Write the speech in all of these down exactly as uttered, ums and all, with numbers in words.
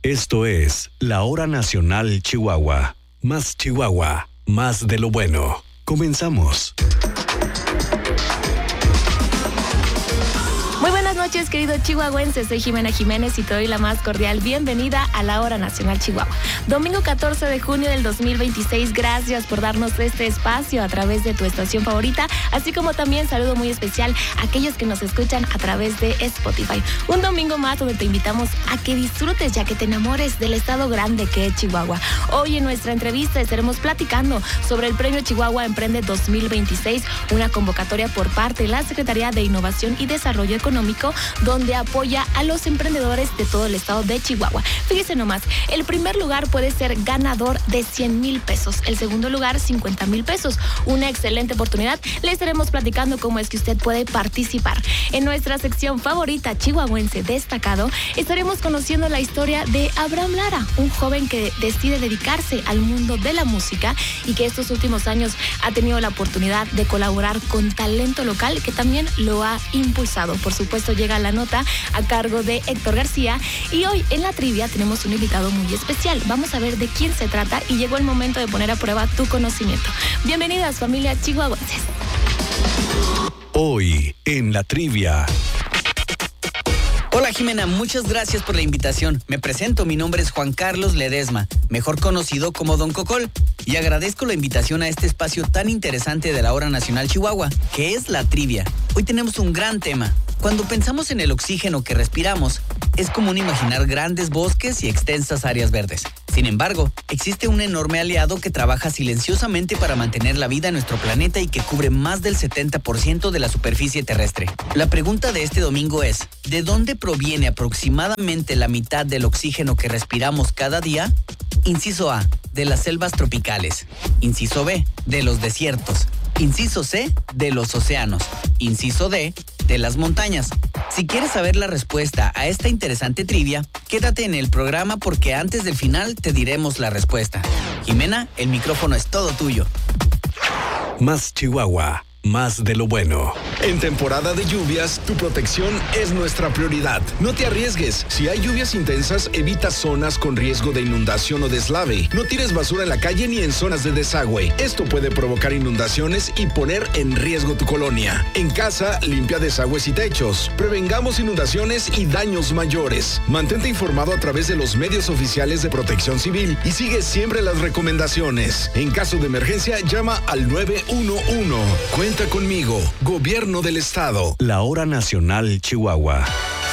Esto es La Hora Nacional Chihuahua. Más Chihuahua, más de lo bueno. Comenzamos. Muy buenas noches, querido chihuahuense. Soy Jimena Jiménez y te doy la más cordial bienvenida a la Hora Nacional Chihuahua. Domingo catorce de junio del dos mil veintiséis. Gracias por darnos este espacio a través de tu estación favorita, así como también saludo muy especial a aquellos que nos escuchan a través de Spotify. Un domingo más donde te invitamos a que disfrutes, ya que te enamores del estado grande que es Chihuahua. Hoy en nuestra entrevista estaremos platicando sobre el Premio Chihuahua Emprende dos mil veintiséis, una convocatoria por parte de la Secretaría de Innovación y Desarrollo Económico, donde apoya a los emprendedores de todo el estado de Chihuahua. Fíjese nomás, el primer lugar puede ser ganador de cien mil pesos, el segundo lugar cincuenta mil pesos. Una excelente oportunidad. Le estaremos platicando cómo es que usted puede participar. En nuestra sección favorita, Chihuahuense Destacado, estaremos conociendo la historia de Abraham Lara, un joven que decide dedicarse al mundo de la música y que estos últimos años ha tenido la oportunidad de colaborar con talento local que también lo ha impulsado. Por supuesto, llega la nota a cargo de Héctor García y hoy en la trivia tenemos un invitado muy especial. Vamos a ver de quién se trata y llegó el momento de poner a prueba tu conocimiento. Bienvenidas, familia chihuahuenses. Hoy en la trivia. Hola Jimena, muchas gracias por la invitación. Me presento, mi nombre es Juan Carlos Ledesma, mejor conocido como Don Cocol, y agradezco la invitación a este espacio tan interesante de la Hora Nacional Chihuahua, que es la trivia. Hoy tenemos un gran tema. Cuando pensamos en el oxígeno que respiramos, es común imaginar grandes bosques y extensas áreas verdes. Sin embargo, existe un enorme aliado que trabaja silenciosamente para mantener la vida en nuestro planeta y que cubre más del setenta por ciento de la superficie terrestre. La pregunta de este domingo es, ¿de dónde proviene aproximadamente la mitad del oxígeno que respiramos cada día? Inciso A, de las selvas tropicales. Inciso B, de los desiertos. Inciso C, de los océanos. Inciso D, de las montañas. Si quieres saber la respuesta a esta interesante trivia, quédate en el programa porque antes del final te diremos la respuesta. Jimena, el micrófono es todo tuyo. Más Chihuahua, más de lo bueno. En temporada de lluvias, tu protección es nuestra prioridad. No te arriesgues. Si hay lluvias intensas, evita zonas con riesgo de inundación o deslave. No tires basura en la calle ni en zonas de desagüe. Esto puede provocar inundaciones y poner en riesgo tu colonia. En casa, limpia desagües y techos. Prevengamos inundaciones y daños mayores. Mantente informado a través de los medios oficiales de Protección Civil y sigue siempre las recomendaciones. En caso de emergencia, llama al nueve uno uno. Cuenta conmigo. Gobierno del Estado. La Hora Nacional Chihuahua.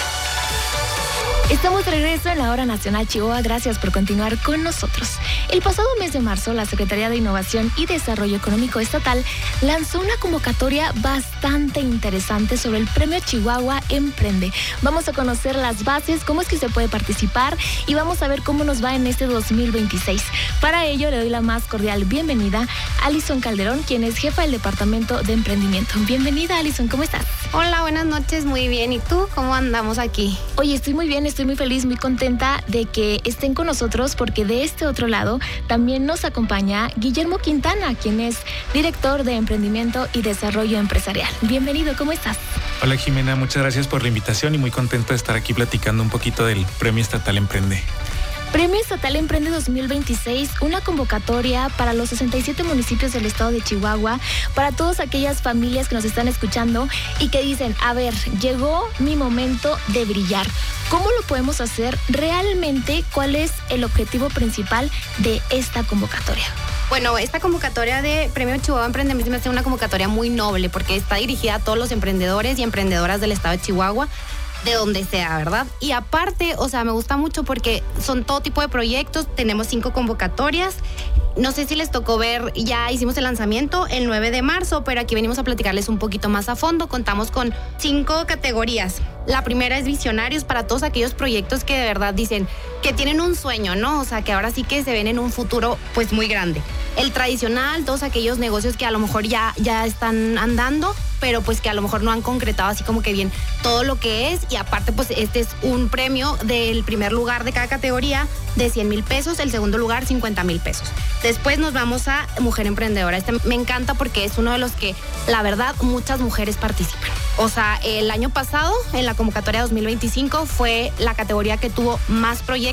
Estamos de regreso en la Hora Nacional Chihuahua. Gracias por continuar con nosotros. El pasado mes de marzo, la Secretaría de Innovación y Desarrollo Económico Estatal lanzó una convocatoria bastante interesante sobre el Premio Chihuahua Emprende. Vamos a conocer las bases, cómo es que se puede participar y vamos a ver cómo nos va en este dos mil veintiséis. Para ello, le doy la más cordial bienvenida a Alison Calderón, quien es jefa del Departamento de Emprendimiento. Bienvenida, Alison, ¿cómo estás? Hola, buenas noches, muy bien. ¿Y tú? ¿Cómo andamos aquí? Oye, estoy muy bien, estoy muy feliz, muy contenta de que estén con nosotros porque de este otro lado también nos acompaña Guillermo Quintana, quien es director de Emprendimiento y Desarrollo Empresarial. Bienvenido, ¿cómo estás? Hola Jimena, muchas gracias por la invitación y muy contento de estar aquí platicando un poquito del Premio Estatal Emprende. Premio Estatal Emprende dos mil veintiséis, una convocatoria para los sesenta y siete municipios del estado de Chihuahua, para todas aquellas familias que nos están escuchando y que dicen, a ver, llegó mi momento de brillar. ¿Cómo lo podemos hacer? Realmente, ¿cuál es el objetivo principal de esta convocatoria? Bueno, esta convocatoria de Premio Chihuahua Emprende me hace una convocatoria muy noble porque está dirigida a todos los emprendedores y emprendedoras del estado de Chihuahua, de donde sea, ¿verdad? Y aparte, o sea, me gusta mucho porque son todo tipo de proyectos, tenemos cinco convocatorias. No sé si les tocó ver, ya hicimos el lanzamiento el nueve de marzo, pero aquí venimos a platicarles un poquito más a fondo. Contamos con cinco categorías. La primera es visionarios, para todos aquellos proyectos que de verdad dicen que tienen un sueño, ¿no? O sea, que ahora sí que se ven en un futuro pues muy grande. El tradicional, todos aquellos negocios que a lo mejor ya, ya están andando, pero pues que a lo mejor no han concretado así como que bien todo lo que es. Y aparte pues este es un premio del primer lugar de cada categoría de cien mil pesos, el segundo lugar cincuenta mil pesos. Después nos vamos a Mujer Emprendedora. Este me encanta porque es uno de los que la verdad muchas mujeres participan. O sea, el año pasado, en la convocatoria dos mil veinticinco, fue la categoría que tuvo más proyectos.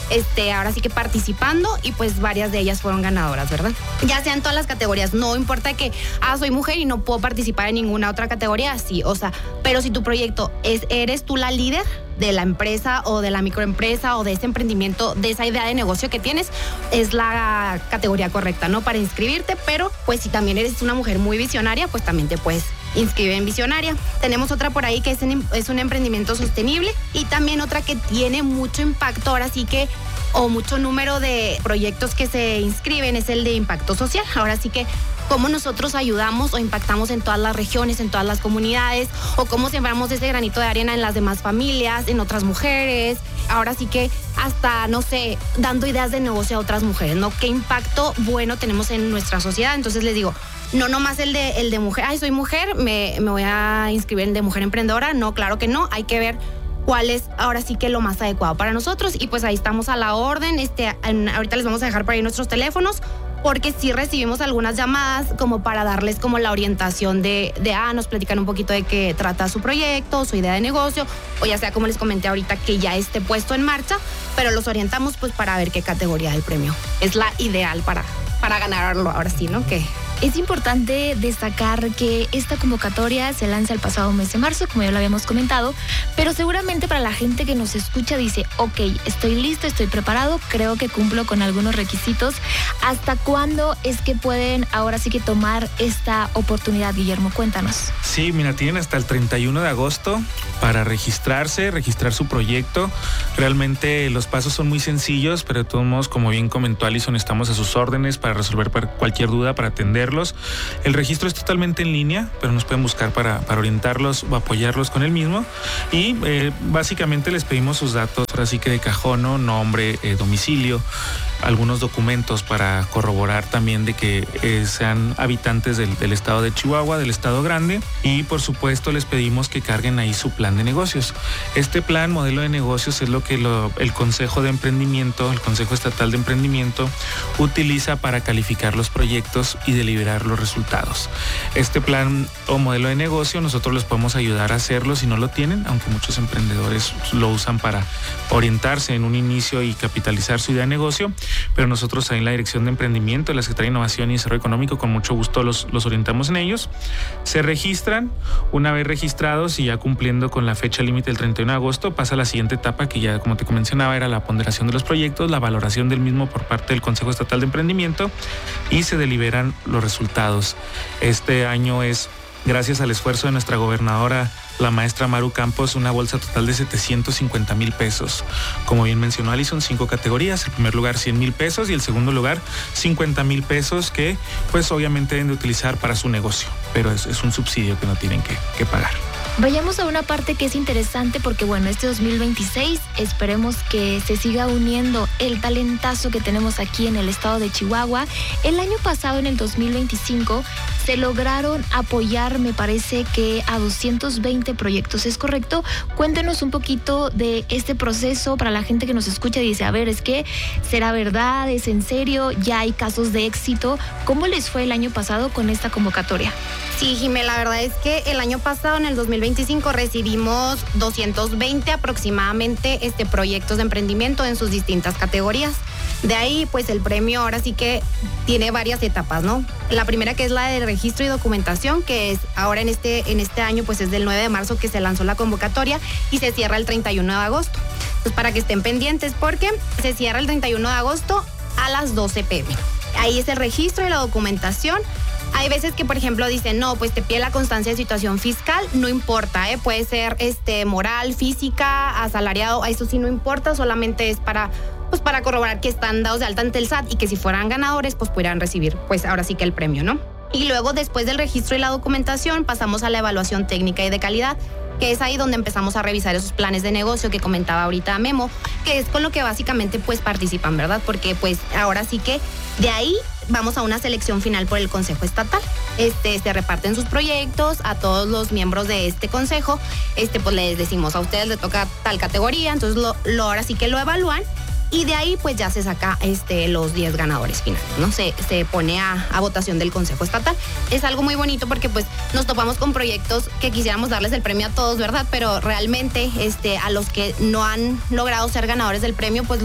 este, ahora sí que participando y pues varias de ellas fueron ganadoras, ¿verdad? Ya sea en todas las categorías, no importa que, ah, soy mujer y no puedo participar en ninguna otra categoría, sí, o sea, pero si tu proyecto es, eres tú la líder de la empresa o de la microempresa o de ese emprendimiento, de esa idea de negocio que tienes, es la categoría correcta, ¿no? Para inscribirte, pero pues si también eres una mujer muy visionaria, pues también te puedes inscribir en Visionaria. Tenemos otra por ahí que es, en, es un emprendimiento sostenible y también otra que tiene mucho impacto, ahora sí que, o mucho número de proyectos que se inscriben, es el de impacto social. Ahora sí que cómo nosotros ayudamos o impactamos en todas las regiones, en todas las comunidades, o cómo sembramos ese granito de arena en las demás familias, en otras mujeres. Ahora sí que hasta, no sé, dando ideas de negocio a otras mujeres, ¿no? ¿Qué impacto bueno tenemos en nuestra sociedad? Entonces les digo, no nomás el de, el de mujer, ay, soy mujer, me, me voy a inscribir en el de mujer emprendedora. No, claro que no, hay que ver cuál es ahora sí que lo más adecuado para nosotros. Y pues ahí estamos a la orden. Este, en, ahorita les vamos a dejar por ahí nuestros teléfonos, porque sí recibimos algunas llamadas como para darles como la orientación de, de, ah, nos platican un poquito de qué trata su proyecto, su idea de negocio, o ya sea como les comenté ahorita que ya esté puesto en marcha, pero los orientamos pues para ver qué categoría del premio es la ideal para, para ganarlo ahora sí, ¿no? Que es importante destacar que esta convocatoria se lanza el pasado mes de marzo, como ya lo habíamos comentado, pero seguramente para la gente que nos escucha dice, ok, estoy listo, estoy preparado, creo que cumplo con algunos requisitos. ¿Hasta cuándo es que pueden ahora sí que tomar esta oportunidad, Guillermo? Cuéntanos. Sí, mira, tienen hasta el treinta y uno de agosto para registrarse, registrar su proyecto. Realmente los pasos son muy sencillos, pero de todos modos, como bien comentó Alison, estamos a sus órdenes para resolver cualquier duda, para atender. El registro es totalmente en línea, pero nos pueden buscar para, para orientarlos o apoyarlos con el mismo. Y eh, básicamente les pedimos sus datos, ahora sí que de cajón, ¿no? Nombre, eh, domicilio, algunos documentos para corroborar también de que eh, sean habitantes del, del estado de Chihuahua, del estado grande, y por supuesto les pedimos que carguen ahí su plan de negocios. Este plan, modelo de negocios, es lo que lo, el Consejo de Emprendimiento, el Consejo Estatal de Emprendimiento, utiliza para calificar los proyectos y deliberar los resultados. Este plan o modelo de negocio nosotros les podemos ayudar a hacerlo si no lo tienen, aunque muchos emprendedores lo usan para orientarse en un inicio y capitalizar su idea de negocio. Pero nosotros ahí en la Dirección de Emprendimiento, la Secretaría de Innovación y Desarrollo Económico, con mucho gusto los, los orientamos en ellos. Se registran, una vez registrados y ya cumpliendo con la fecha límite del treinta y uno de agosto, pasa a la siguiente etapa que ya, como te mencionaba, era la ponderación de los proyectos, la valoración del mismo por parte del Consejo Estatal de Emprendimiento y se deliberan los resultados. Este año es, gracias al esfuerzo de nuestra gobernadora, la maestra Maru Campos, una bolsa total de setecientos cincuenta mil pesos. Como bien mencionó Alison, cinco categorías. El primer lugar cien mil pesos y el segundo lugar cincuenta mil pesos que pues obviamente deben de utilizar para su negocio, pero es, es un subsidio que no tienen que, que pagar. Vayamos a una parte que es interesante porque, bueno, este dos mil veintiséis esperemos que se siga uniendo el talentazo que tenemos aquí en el estado de Chihuahua. El año pasado, en el dos mil veinticinco, se lograron apoyar, me parece que a doscientos veinte proyectos, ¿es correcto? Cuéntenos un poquito de este proceso para la gente que nos escucha y dice, a ver, es que será verdad, es en serio, ya hay casos de éxito. ¿Cómo les fue el año pasado con esta convocatoria? Sí, Jimé, la verdad es que el año pasado, en el dos mil veinticinco, recibimos doscientos veinte aproximadamente este, proyectos de emprendimiento en sus distintas categorías. De ahí, pues el premio ahora sí que tiene varias etapas, ¿no? La primera, que es la de registro y documentación, que es ahora en este, en este año, pues es del nueve de marzo que se lanzó la convocatoria y se cierra el treinta y uno de agosto. Entonces, para que estén pendientes, porque se cierra el treinta y uno de agosto a las doce pe eme. Ahí es el registro y la documentación. Hay veces que, por ejemplo, dicen, no, pues te pide la constancia de situación fiscal, no importa, ¿eh? Puede ser este, moral, física, asalariado, eso sí no importa, solamente es para, pues, para corroborar que están dados de alta ante el S A T y que si fueran ganadores, pues pudieran recibir, pues ahora sí que el premio, ¿no? Y luego, después del registro y la documentación, pasamos a la evaluación técnica y de calidad, que es ahí donde empezamos a revisar esos planes de negocio que comentaba ahorita Memo, que es con lo que básicamente pues participan, ¿verdad? Porque pues ahora sí que de ahí vamos a una selección final por el Consejo Estatal. Este, se reparten sus proyectos a todos los miembros de este consejo. Este, pues les decimos, a ustedes les toca tal categoría, entonces lo, lo ahora sí que lo evalúan. Y de ahí pues ya se saca este, los diez ganadores finales, ¿no? Se, se pone a, a votación del Consejo Estatal. Es algo muy bonito porque pues nos topamos con proyectos que quisiéramos darles el premio a todos, ¿verdad? Pero realmente este, a los que no han logrado ser ganadores del premio, pues los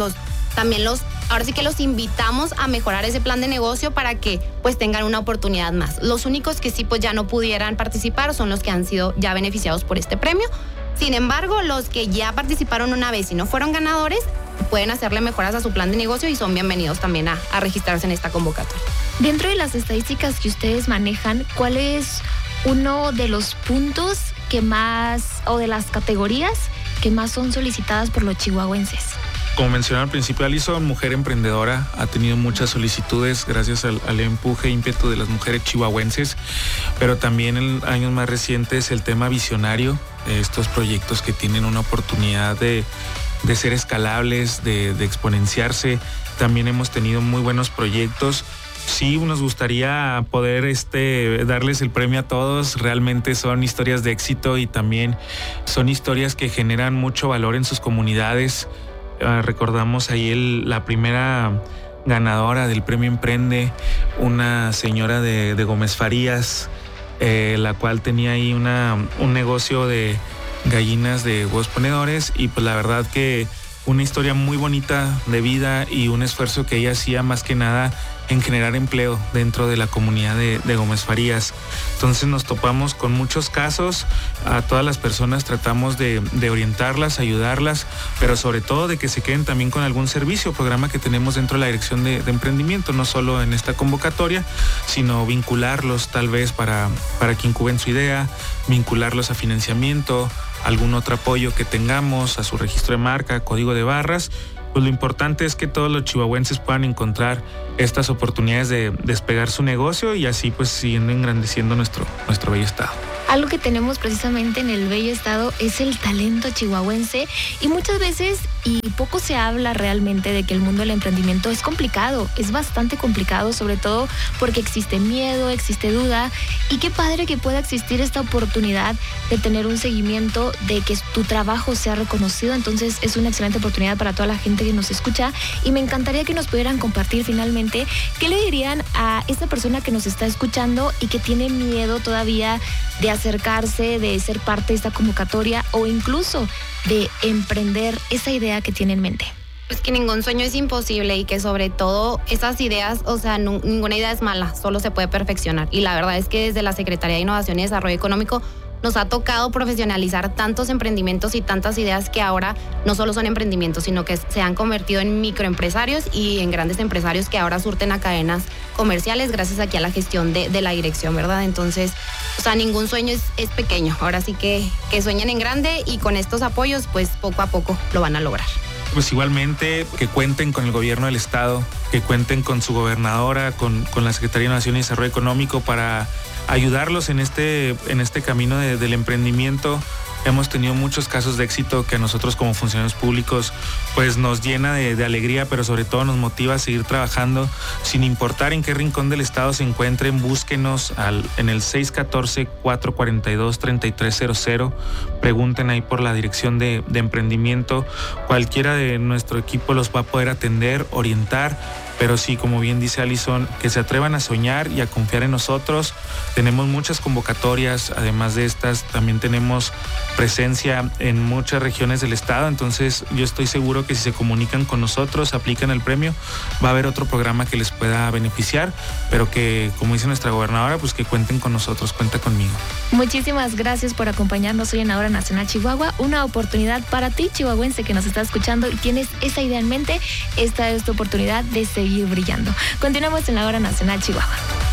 también los, ahora sí que los invitamos a mejorar ese plan de negocio para que pues tengan una oportunidad más. Los únicos que sí pues ya no pudieran participar son los que han sido ya beneficiados por este premio. Sin embargo, los que ya participaron una vez y no fueron ganadores, pueden hacerle mejoras a su plan de negocio y son bienvenidos también a, a registrarse en esta convocatoria. Dentro de las estadísticas que ustedes manejan, ¿cuál es uno de los puntos que más, o de las categorías que más son solicitadas por los chihuahuenses? Como mencionaba al principio, Alison, mujer emprendedora, ha tenido muchas solicitudes gracias al, al empuje e ímpetu de las mujeres chihuahuenses, pero también en años más recientes el tema visionario, estos proyectos que tienen una oportunidad de, de ser escalables, de, de exponenciarse. También hemos tenido muy buenos proyectos. Sí, nos gustaría poder este, darles el premio a todos. Realmente son historias de éxito y también son historias que generan mucho valor en sus comunidades. Uh, recordamos ahí el, la primera ganadora del premio Emprende, una señora de, de Gómez Farías, eh, la cual tenía ahí una, un negocio de gallinas de huevos ponedores, y pues la verdad que una historia muy bonita de vida y un esfuerzo que ella hacía más que nada en generar empleo dentro de la comunidad de, de Gómez Farías. Entonces nos topamos con muchos casos, a todas las personas tratamos de, de orientarlas, ayudarlas, pero sobre todo de que se queden también con algún servicio, programa que tenemos dentro de la Dirección de, de Emprendimiento, no solo en esta convocatoria, sino vincularlos tal vez para, para que incuben su idea, vincularlos a financiamiento, algún otro apoyo que tengamos, a su registro de marca, código de barras. Pues lo importante es que todos los chihuahuenses puedan encontrar estas oportunidades de despegar su negocio y así pues siguiendo engrandeciendo nuestro, nuestro bello estado. Algo que tenemos precisamente en el bello estado es el talento chihuahuense, y muchas veces y poco se habla realmente de que el mundo del emprendimiento es complicado, es bastante complicado, sobre todo porque existe miedo, existe duda, y qué padre que pueda existir esta oportunidad de tener un seguimiento, de que tu trabajo sea reconocido. Entonces es una excelente oportunidad para toda la gente que nos escucha, y me encantaría que nos pudieran compartir finalmente qué le dirían a esta persona que nos está escuchando y que tiene miedo todavía de acercarse, de ser parte de esta convocatoria o incluso de emprender esa idea que tiene en mente. Pues que ningún sueño es imposible y que sobre todo esas ideas, o sea, no, ninguna idea es mala, solo se puede perfeccionar. Y la verdad es que desde la Secretaría de Innovación y Desarrollo Económico nos ha tocado profesionalizar tantos emprendimientos y tantas ideas que ahora no solo son emprendimientos, sino que se han convertido en microempresarios y en grandes empresarios que ahora surten a cadenas comerciales gracias aquí a la gestión de, de la dirección, ¿verdad? Entonces, o sea, ningún sueño es, es pequeño. Ahora sí que, que sueñen en grande, y con estos apoyos, pues poco a poco lo van a lograr. Pues igualmente que cuenten con el gobierno del estado, que cuenten con su gobernadora, con, con la Secretaría de Innovación y Desarrollo Económico para ayudarlos en este, en este camino de, del emprendimiento. Hemos tenido muchos casos de éxito que a nosotros como funcionarios públicos pues nos llena de, de alegría, pero sobre todo nos motiva a seguir trabajando sin importar en qué rincón del estado se encuentren. Búsquenos al, en el seis uno cuatro, cuatro cuatro dos, tres tres cero cero. Pregunten ahí por la Dirección de, de Emprendimiento. Cualquiera de nuestro equipo los va a poder atender, orientar. Pero sí, como bien dice Alison, que se atrevan a soñar y a confiar en nosotros. Tenemos muchas convocatorias, además de estas también tenemos presencia en muchas regiones del estado, entonces yo estoy seguro que si se comunican con nosotros, aplican el premio, va a haber otro programa que les pueda beneficiar, pero que, como dice nuestra gobernadora, pues que cuenten con nosotros, cuenta conmigo. Muchísimas gracias por acompañarnos hoy en la Hora Nacional Chihuahua, una oportunidad para ti, chihuahuense, que nos está escuchando y tienes esa idea en mente. Esta es tu oportunidad de seguir brillando. Continuamos en la Hora Nacional Chihuahua.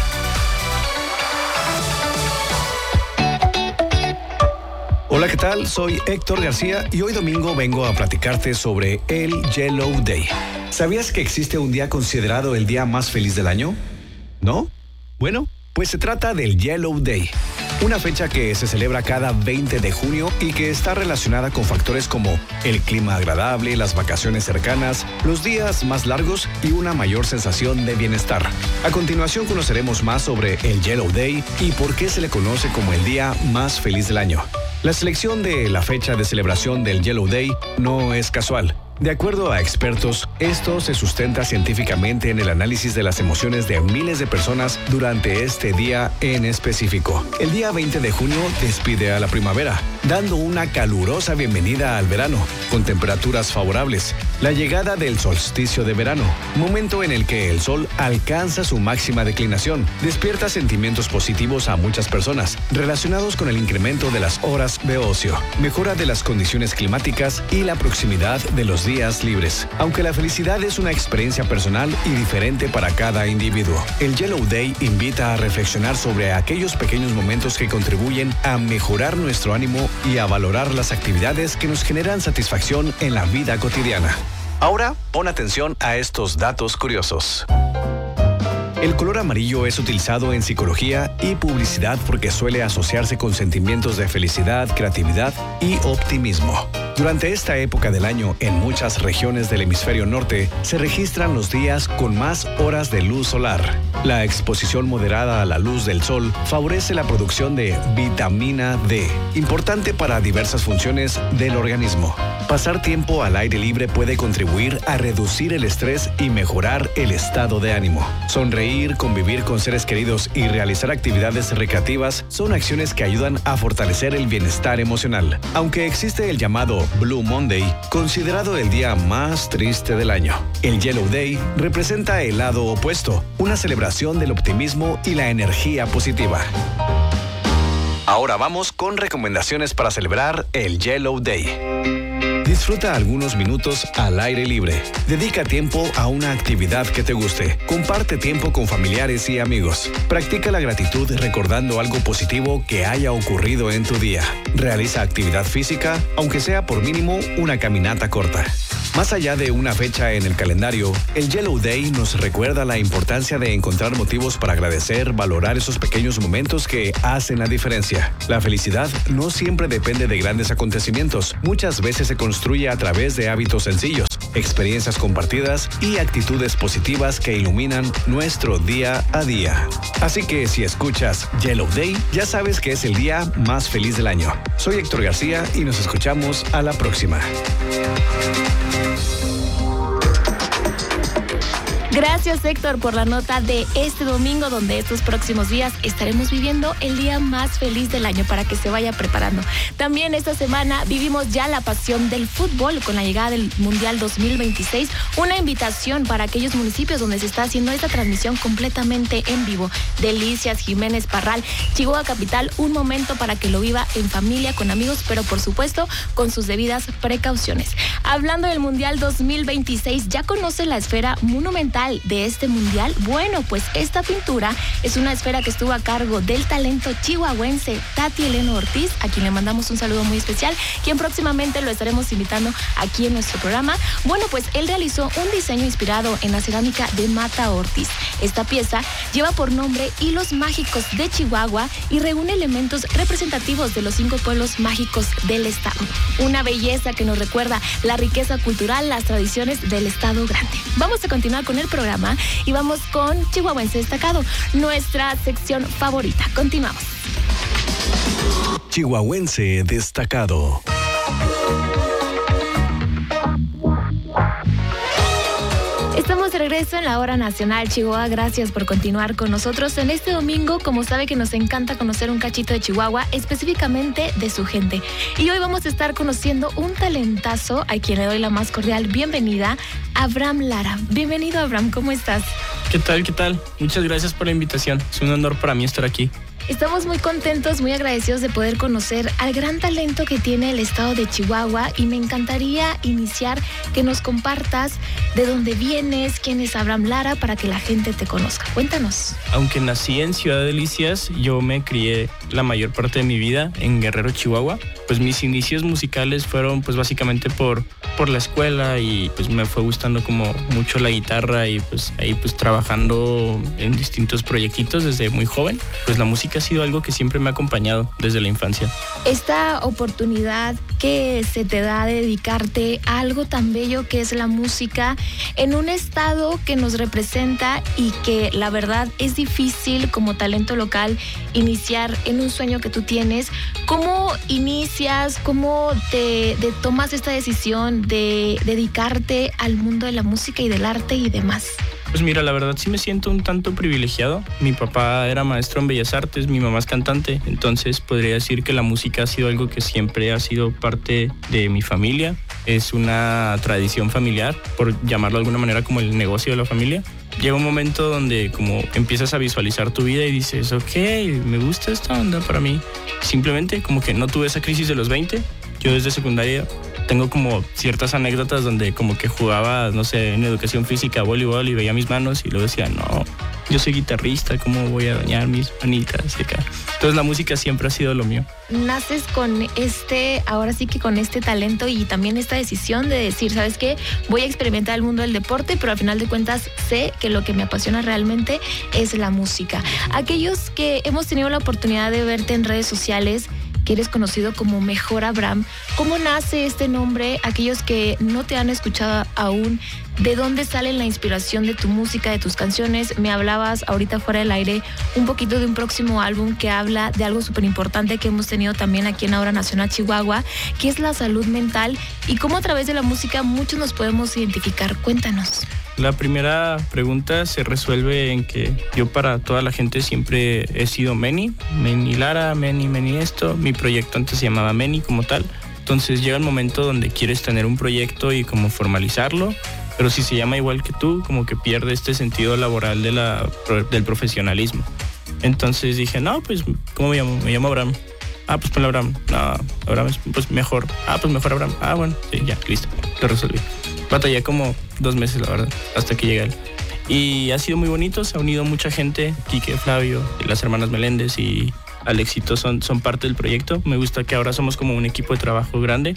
Hola, ¿qué tal? Soy Héctor García y hoy domingo vengo a platicarte sobre el Yellow Day. ¿Sabías que existe un día considerado el día más feliz del año? ¿No? Bueno, pues se trata del Yellow Day, una fecha que se celebra cada veinte de junio y que está relacionada con factores como el clima agradable, las vacaciones cercanas, los días más largos y una mayor sensación de bienestar. A continuación conoceremos más sobre el Yellow Day y por qué se le conoce como el día más feliz del año. La selección de la fecha de celebración del Yellow Day no es casual. De acuerdo a expertos, esto se sustenta científicamente en el análisis de las emociones de miles de personas durante este día en específico. El día veinte de junio despide a la primavera, dando una calurosa bienvenida al verano, con temperaturas favorables. La llegada del solsticio de verano, momento en el que el sol alcanza su máxima declinación, despierta sentimientos positivos a muchas personas, relacionados con el incremento de las horas de ocio, mejora de las condiciones climáticas y la proximidad de los días libres. Aunque la felicidad es una experiencia personal y diferente para cada individuo, el Yellow Day invita a reflexionar sobre aquellos pequeños momentos que contribuyen a mejorar nuestro ánimo y a valorar las actividades que nos generan satisfacción en la vida cotidiana. Ahora, pon atención a estos datos curiosos. El color amarillo es utilizado en psicología y publicidad porque suele asociarse con sentimientos de felicidad, creatividad y optimismo. Durante esta época del año, en muchas regiones del hemisferio norte, se registran los días con más horas de luz solar. La exposición moderada a la luz del sol favorece la producción de vitamina D, importante para diversas funciones del organismo. Pasar tiempo al aire libre puede contribuir a reducir el estrés y mejorar el estado de ánimo. Sonreír, convivir con seres queridos y realizar actividades recreativas son acciones que ayudan a fortalecer el bienestar emocional. Aunque existe el llamado Blue Monday, considerado el día más triste del año, el Yellow Day representa el lado opuesto, una celebración del optimismo y la energía positiva. Ahora vamos con recomendaciones para celebrar el Yellow Day. Disfruta algunos minutos al aire libre. Dedica tiempo a una actividad que te guste. Comparte tiempo con familiares y amigos. Practica la gratitud recordando algo positivo que haya ocurrido en tu día. Realiza actividad física, aunque sea por mínimo una caminata corta. Más allá de una fecha en el calendario, el Yellow Day nos recuerda la importancia de encontrar motivos para agradecer, valorar esos pequeños momentos que hacen la diferencia. La felicidad no siempre depende de grandes acontecimientos. Muchas veces se construye a través de hábitos sencillos, experiencias compartidas y actitudes positivas que iluminan nuestro día a día. Así que si escuchas Yellow Day, ya sabes que es el día más feliz del año. Soy Héctor García y nos escuchamos a la próxima. Gracias, Héctor, por la nota de este domingo, donde estos próximos días estaremos viviendo el día más feliz del año para que se vaya preparando. También esta semana vivimos ya la pasión del fútbol con la llegada del Mundial dos mil veintiséis, una invitación para aquellos municipios donde se está haciendo esta transmisión completamente en vivo. Delicias, Jiménez, Parral, Chihuahua Capital, un momento para que lo viva en familia, con amigos, pero por supuesto con sus debidas precauciones. Hablando del Mundial dos mil veintiséis, ¿ya conoce la esfera monumental de este mundial? Bueno, pues esta pintura es una esfera que estuvo a cargo del talento chihuahuense Tati Eleno Ortiz, a quien le mandamos un saludo muy especial, quien próximamente lo estaremos invitando aquí en nuestro programa. Bueno, pues él realizó un diseño inspirado en la cerámica de Mata Ortiz. Esta pieza lleva por nombre Hilos Mágicos de Chihuahua y reúne elementos representativos de los cinco pueblos mágicos del estado. Una belleza que nos recuerda la riqueza cultural, las tradiciones del estado grande. Vamos a continuar con el programa y vamos con Chihuahuense Destacado, nuestra sección favorita. Continuamos. Chihuahuense Destacado. Estamos de regreso en la Hora Nacional Chihuahua. Gracias por continuar con nosotros en este domingo. Como sabe que nos encanta conocer un cachito de Chihuahua, específicamente de su gente. Y hoy vamos a estar conociendo un talentazo a quien le doy la más cordial bienvenida, Abraham Lara. Bienvenido, Abraham, ¿cómo estás? ¿Qué tal? ¿Qué tal? Muchas gracias por la invitación. Es un honor para mí estar aquí. Estamos muy contentos, muy agradecidos de poder conocer al gran talento que tiene el estado de Chihuahua y me encantaría iniciar que nos compartas de dónde vienes, quién es Abraham Lara, para que la gente te conozca. Cuéntanos. Aunque nací en Ciudad Delicias, yo me crié la mayor parte de mi vida en Guerrero, Chihuahua. Pues mis inicios musicales fueron pues básicamente por, por la escuela y pues me fue gustando como mucho la guitarra y pues ahí pues trabajando en distintos proyectitos desde muy joven. Pues la música ha sido algo que siempre me ha acompañado desde la infancia. Esta oportunidad que se te da de dedicarte a algo tan bello que es la música en un estado que nos representa y que la verdad es difícil como talento local iniciar en un sueño que tú tienes. ¿Cómo inicias? ¿Cómo te, te tomas esta decisión de dedicarte al mundo de la música y del arte y demás? Pues mira, la verdad sí me siento un tanto privilegiado. Mi papá era maestro en Bellas Artes, mi mamá es cantante, entonces podría decir que la música ha sido algo que siempre ha sido parte de mi familia. Es una tradición familiar, por llamarlo de alguna manera como el negocio de la familia. Llega un momento donde como empiezas a visualizar tu vida y dices, ok, me gusta esta onda para mí. Simplemente como que no tuve esa crisis de los veinte. Yo desde secundaria tengo como ciertas anécdotas donde como que jugaba, no sé, en educación física, voleibol y veía mis manos y luego decía, no, yo soy guitarrista, ¿cómo voy a dañar mis manitas? Acá. Entonces la música siempre ha sido lo mío. Naces con este, ahora sí que con este talento y también esta decisión de decir, ¿sabes qué? Voy a experimentar el mundo del deporte, pero al final de cuentas sé que lo que me apasiona realmente es la música. Aquellos que hemos tenido la oportunidad de verte en redes sociales, que eres conocido como Mejor Abraham, ¿cómo nace este nombre? Aquellos que no te han escuchado aún, ¿de dónde sale la inspiración de tu música, de tus canciones? Me hablabas ahorita fuera del aire un poquito de un próximo álbum que habla de algo súper importante que hemos tenido también aquí en Aura Nacional Chihuahua, que es la salud mental y cómo a través de la música muchos nos podemos identificar. Cuéntanos. La primera pregunta se resuelve en que yo para toda la gente siempre he sido Meni, Meni Lara, Meni, Meni esto. Mi proyecto antes se llamaba Meni como tal. Entonces llega el momento donde quieres tener un proyecto y como formalizarlo, pero si se llama igual que tú, como que pierde este sentido laboral de la, del profesionalismo. Entonces dije, no, pues, ¿cómo me llamo? Me llamo Abraham. Ah, pues ponle Abraham. No, Abraham es pues mejor. Ah, pues mejor Abraham. Ah, bueno, sí, ya, listo, lo resolví. Batallé como dos meses, la verdad, hasta que llegué a él. Y ha sido muy bonito, se ha unido mucha gente. Quique, Flavio, las hermanas Meléndez y Alexito son, son parte del proyecto. Me gusta que ahora somos como un equipo de trabajo grande.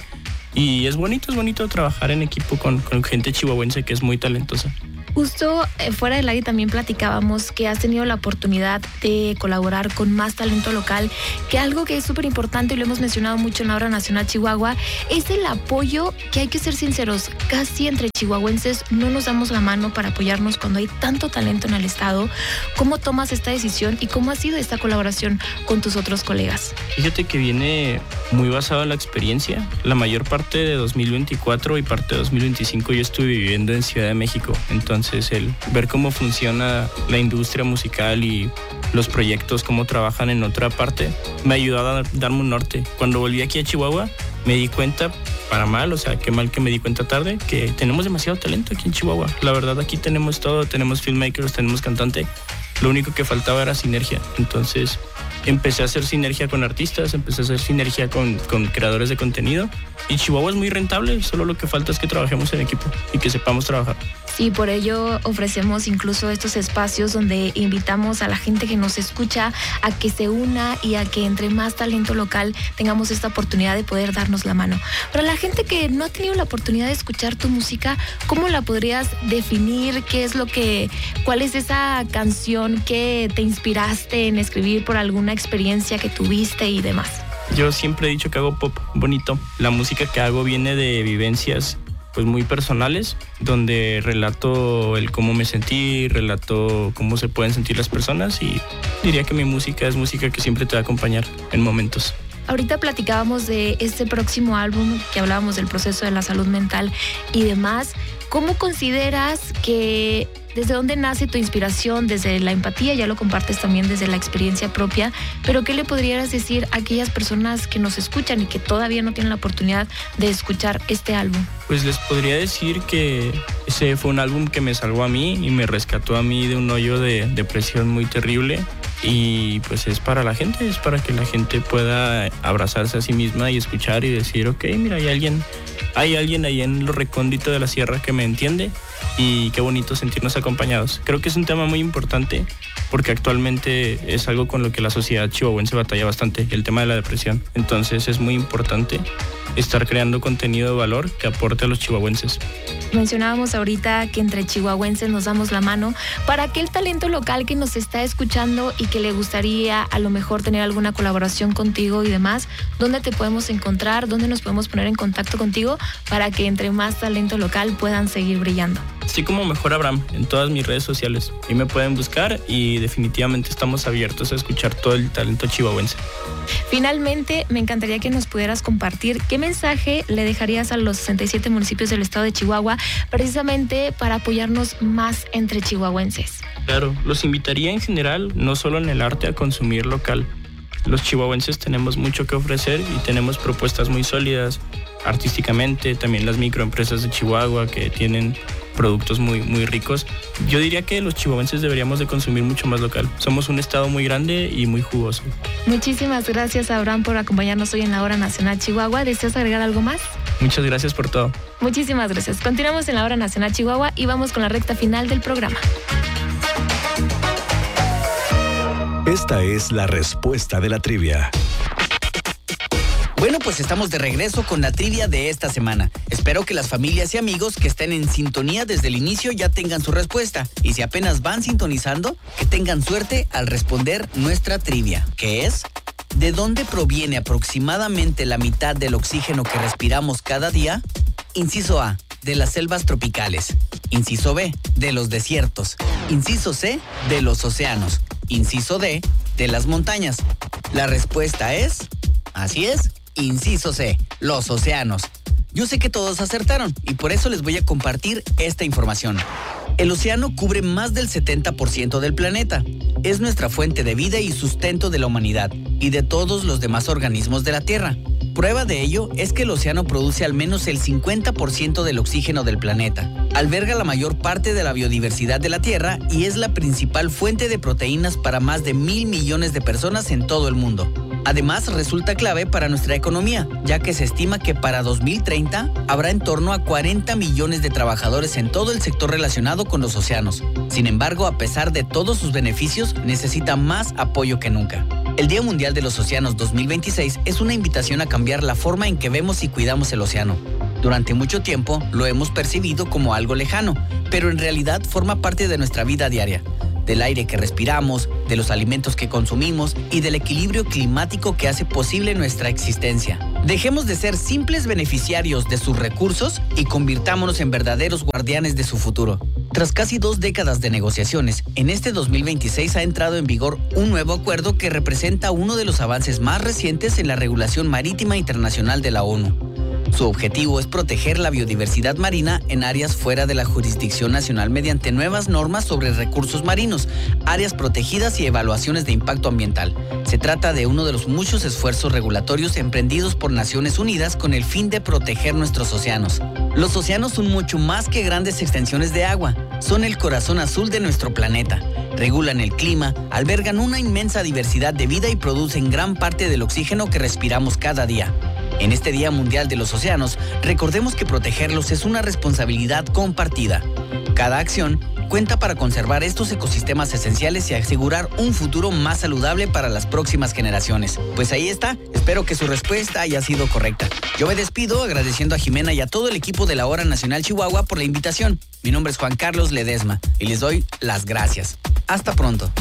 Y es bonito, es bonito trabajar en equipo con, con gente chihuahuense que es muy talentosa. Justo eh, fuera del aire también platicábamos que has tenido la oportunidad de colaborar con más talento local, que algo que es súper importante y lo hemos mencionado mucho en Aura Nacional Chihuahua es el apoyo, que hay que ser sinceros, casi entre chihuahuenses no nos damos la mano para apoyarnos cuando hay tanto talento en el estado. ¿Cómo tomas esta decisión y cómo ha sido esta colaboración con tus otros colegas? Fíjate que viene muy basado en la experiencia. La mayor parte de dos mil veinticuatro y parte de dos mil veinticinco yo estuve viviendo en Ciudad de México, entonces Entonces, el ver cómo funciona la industria musical y los proyectos, cómo trabajan en otra parte, me ayudó a dar, darme un norte. Cuando volví aquí a Chihuahua, me di cuenta, para mal, o sea, qué mal que me di cuenta tarde, que tenemos demasiado talento aquí en Chihuahua. La verdad, aquí tenemos todo, tenemos filmmakers, tenemos cantante. Lo único que faltaba era sinergia. Entonces, empecé a hacer sinergia con artistas, empecé a hacer sinergia con, con creadores de contenido. Y Chihuahua es muy rentable, solo lo que falta es que trabajemos en equipo y que sepamos trabajar. Sí, por ello ofrecemos incluso estos espacios donde invitamos a la gente que nos escucha a que se una y a que entre más talento local tengamos esta oportunidad de poder darnos la mano. Para la gente que no ha tenido la oportunidad de escuchar tu música, ¿cómo la podrías definir? ¿Qué es lo que, cuál es esa canción que te inspiraste en escribir por alguna experiencia que tuviste y demás? Yo siempre he dicho que hago pop bonito. La música que hago viene de vivencias pues muy personales, donde relato el cómo me sentí, relato cómo se pueden sentir las personas y diría que mi música es música que siempre te va a acompañar en momentos. Ahorita platicábamos de este próximo álbum, que hablábamos del proceso de la salud mental y demás. ¿Cómo consideras que, desde dónde nace tu inspiración? Desde la empatía, ya lo compartes también desde la experiencia propia, pero ¿qué le podrías decir a aquellas personas que nos escuchan y que todavía no tienen la oportunidad de escuchar este álbum? Pues les podría decir que ese fue un álbum que me salvó a mí y me rescató a mí de un hoyo de depresión muy terrible. Y pues es para la gente, es para que la gente pueda abrazarse a sí misma y escuchar y decir, ok, mira, hay alguien, hay alguien ahí en lo recóndito de la sierra que me entiende y qué bonito sentirnos acompañados. Creo que es un tema muy importante porque actualmente es algo con lo que la sociedad chihuahuense batalla bastante, el tema de la depresión. Entonces es muy importante estar creando contenido de valor que aporte a los chihuahuenses. Mencionábamos ahorita que entre chihuahuenses nos damos la mano. Para aquel talento local que nos está escuchando y que le gustaría a lo mejor tener alguna colaboración contigo y demás, ¿dónde te podemos encontrar? ¿Dónde nos podemos poner en contacto contigo para que entre más talento local puedan seguir brillando? Estoy como Mejor Abraham en todas mis redes sociales. Y me pueden buscar y definitivamente estamos abiertos a escuchar todo el talento chihuahuense. Finalmente, me encantaría que nos pudieras compartir qué mensaje le dejarías a los sesenta y siete municipios del estado de Chihuahua precisamente para apoyarnos más entre chihuahuenses. Claro, los invitaría en general, no solo en el arte, a consumir local. Los chihuahuenses tenemos mucho que ofrecer y tenemos propuestas muy sólidas artísticamente, también las microempresas de Chihuahua que tienen productos muy, muy ricos. Yo diría que los chihuahuenses deberíamos de consumir mucho más local. Somos un estado muy grande y muy jugoso. Muchísimas gracias, Abraham, por acompañarnos hoy en la Hora Nacional Chihuahua. ¿Deseas agregar algo más? Muchas gracias por todo. Muchísimas gracias. Continuamos en la Hora Nacional Chihuahua y vamos con la recta final del programa. Esta es la respuesta de la trivia. Bueno, pues estamos de regreso con la trivia de esta semana. Espero que las familias y amigos que estén en sintonía desde el inicio ya tengan su respuesta. Y si apenas van sintonizando, que tengan suerte al responder nuestra trivia, que es: ¿de dónde proviene aproximadamente la mitad del oxígeno que respiramos cada día? Inciso A, de las selvas tropicales. Inciso B, de los desiertos. Inciso C, de los océanos. Inciso D, de las montañas. La respuesta es, así es, inciso C, los océanos. Yo sé que todos acertaron y por eso les voy a compartir esta información. El océano cubre más del setenta por ciento del planeta. Es nuestra fuente de vida y sustento de la humanidad y de todos los demás organismos de la Tierra. Prueba de ello es que el océano produce al menos el cincuenta por ciento del oxígeno del planeta. Alberga la mayor parte de la biodiversidad de la Tierra y es la principal fuente de proteínas para más de mil millones de personas en todo el mundo. Además, resulta clave para nuestra economía, ya que se estima que para dos mil treinta habrá en torno a cuarenta millones de trabajadores en todo el sector relacionado con los océanos. Sin embargo, a pesar de todos sus beneficios, necesita más apoyo que nunca. El Día Mundial de los Océanos dos mil veintiséis es una invitación a cambiar la forma en que vemos y cuidamos el océano. Durante mucho tiempo lo hemos percibido como algo lejano, pero en realidad forma parte de nuestra vida diaria, del aire que respiramos, de los alimentos que consumimos y del equilibrio climático que hace posible nuestra existencia. Dejemos de ser simples beneficiarios de sus recursos y convirtámonos en verdaderos guardianes de su futuro. Tras casi dos décadas de negociaciones, en este dos mil veintiséis ha entrado en vigor un nuevo acuerdo que representa uno de los avances más recientes en la regulación marítima internacional de la ONU. Su objetivo es proteger la biodiversidad marina en áreas fuera de la jurisdicción nacional mediante nuevas normas sobre recursos marinos, áreas protegidas y evaluaciones de impacto ambiental. Se trata de uno de los muchos esfuerzos regulatorios emprendidos por Naciones Unidas con el fin de proteger nuestros océanos. Los océanos son mucho más que grandes extensiones de agua, son el corazón azul de nuestro planeta. Regulan el clima, albergan una inmensa diversidad de vida y producen gran parte del oxígeno que respiramos cada día. En este Día Mundial de los Océanos, recordemos que protegerlos es una responsabilidad compartida. Cada acción cuenta para conservar estos ecosistemas esenciales y asegurar un futuro más saludable para las próximas generaciones. Pues ahí está, espero que su respuesta haya sido correcta. Yo me despido agradeciendo a Jimena y a todo el equipo de la Hora Nacional Chihuahua por la invitación. Mi nombre es Juan Carlos Ledesma y les doy las gracias. Hasta pronto.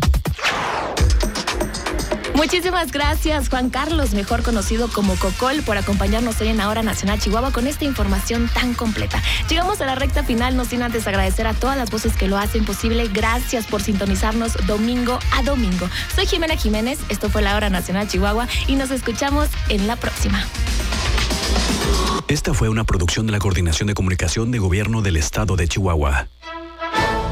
Muchísimas gracias, Juan Carlos, mejor conocido como Cocol, por acompañarnos hoy en la Hora Nacional Chihuahua con esta información tan completa. Llegamos a la recta final, no sin antes agradecer a todas las voces que lo hacen posible. Gracias por sintonizarnos domingo a domingo. Soy Jimena Jiménez, esto fue la Hora Nacional Chihuahua y nos escuchamos en la próxima. Esta fue una producción de la Coordinación de Comunicación de Gobierno del Estado de Chihuahua.